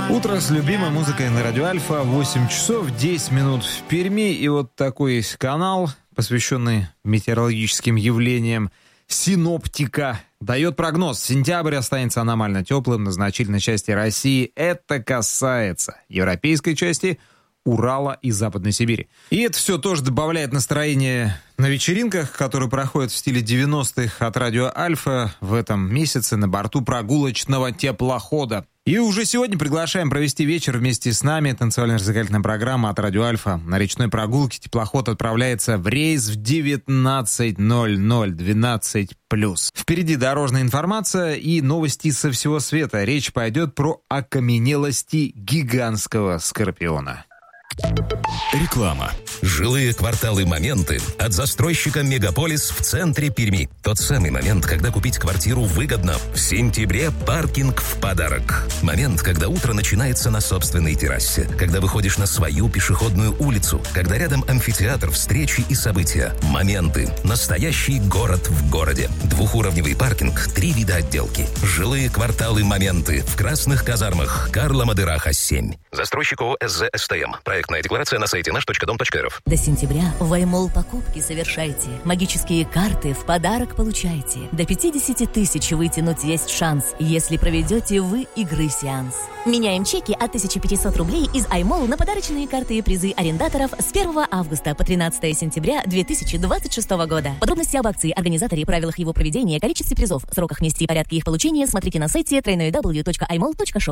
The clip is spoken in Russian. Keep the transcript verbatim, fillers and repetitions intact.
Утро с любимой музыкой на радио Альфа. восемь часов десять минут в Перми. И вот такой есть канал, посвященный метеорологическим явлениям. Синоптика дает прогноз. Сентябрь останется аномально теплым на значительной части России. Это касается европейской части, Урала и Западной Сибири. И это все тоже добавляет настроение на вечеринках, которые проходят в стиле девяностых от радио Альфа в этом месяце на борту прогулочного теплохода. И уже сегодня приглашаем провести вечер вместе с нами. Танцевально-развлекательная программа от радио Альфа. На речной прогулке теплоход отправляется в рейс в девятнадцать ноль ноль, двенадцать плюс. Впереди дорожная информация и новости со всего света. Речь пойдет про окаменелости гигантского скорпиона. Реклама. Жилые кварталы «Моменты» от застройщика «Мегаполис» в центре Перми. Тот самый момент, когда купить квартиру выгодно. В сентябре паркинг в подарок. Момент, когда утро начинается на собственной террасе. Когда выходишь на свою пешеходную улицу. Когда рядом амфитеатр, встречи и события. «Моменты». Настоящий город в городе. Двухуровневый паркинг, три вида отделки. Жилые кварталы «Моменты» в Красных казармах. Карла Мадыраха, семь. Застройщик ООО «СЗ СТМ». Проектная декларация на сайте наш точка дом точка эр эф. До сентября в iMall покупки совершайте. Магические карты в подарок получайте. До пятьдесят тысяч вытянуть есть шанс, если проведете вы игры-сеанс. Меняем чеки от тысяча пятьсот рублей из iMall на подарочные карты и призы арендаторов с первого августа по тринадцатое сентября две тысячи двадцать шестого года. Подробности об акции, организаторе, правилах его проведения, количестве призов, сроках, месте и порядке их получения смотрите на сайте дабл ю дабл ю дабл ю точка аймол точка шоп.